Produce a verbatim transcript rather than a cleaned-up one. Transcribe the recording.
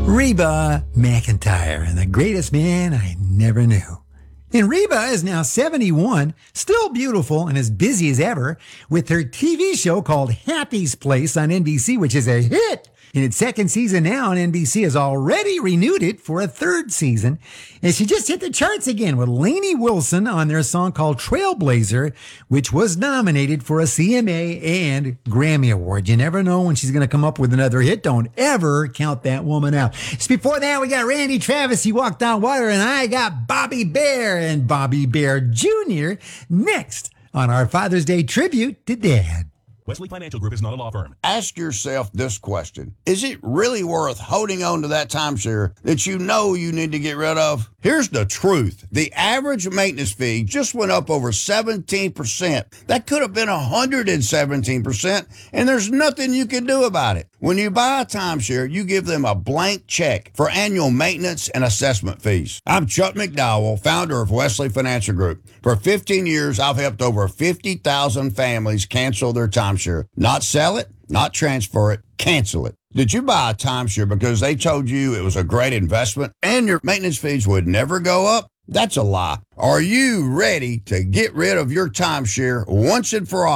Reba McEntire and the greatest man I never knew. And Reba is now seventy-one, still beautiful and as busy as ever, with her T V show called Happy's Place on N B C, which is a hit. In its second season now, and N B C has already renewed it for a third season. And she just hit the charts again with Lainey Wilson on their song called Trailblazer, which was nominated for a C M A and Grammy Award. You never know when she's going to come up with another hit. Don't ever count that woman out. Just before that, we got Randy Travis, He Walked on Water, and I got Bobby Bear and Bobby Bear Junior next on our Father's Day tribute to Dad. Wesley Financial Group is not a law firm. Ask yourself this question. Is it really worth holding on to that timeshare that you know you need to get rid of? Here's the truth. The average maintenance fee just went up over seventeen percent. That could have been one hundred seventeen percent, and there's nothing you can do about it. When you buy a timeshare, you give them a blank check for annual maintenance and assessment fees. I'm Chuck McDowell, founder of Wesley Financial Group. For fifteen years, I've helped over fifty thousand families cancel their timeshare. Not sell it, not transfer it, cancel it. Did you buy a timeshare because they told you it was a great investment and your maintenance fees would never go up? That's a lie. Are you ready to get rid of your timeshare once and for all?